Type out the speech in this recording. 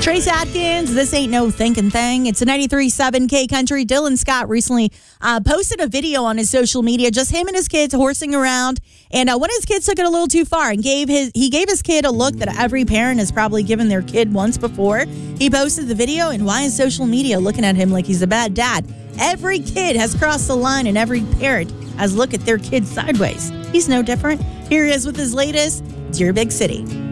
Trace Adkins, this ain't no thinking thing. It's a 93.7 K Country. Dylan Scott recently posted a video on his social media, just him and his kids horsing around. And one of his kids took it a little too far and gave his kid a look that every parent has probably given their kid once before. He posted the video, and why is social media looking at him like he's a bad dad? Every kid has crossed the line, and every parent has looked at their kid sideways. He's no different. Here he is with his latest Dear Big City.